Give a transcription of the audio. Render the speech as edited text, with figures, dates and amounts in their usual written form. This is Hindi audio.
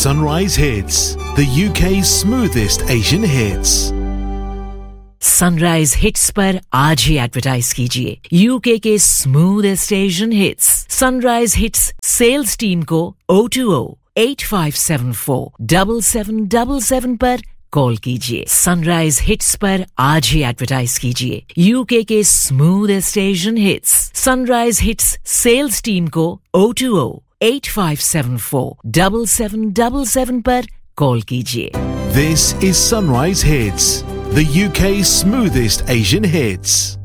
Sunrise Hits, the UK's smoothest Asian hits. Sunrise hits पर आज ही एडवर्टाइज कीजिए यूके के smoothest Asian hits. Sunrise hits sales team को 020-8574-7777 पर कॉल कीजिए। सनराइज हिट्स पर आज ही एडवर्टाइज कीजिए यूके के smoothest Asian hits. Sunrise hits sales team को 020-8574-7777 पर कॉल कीजिए। This is Sunrise Hits, the UK's smoothest Asian hits.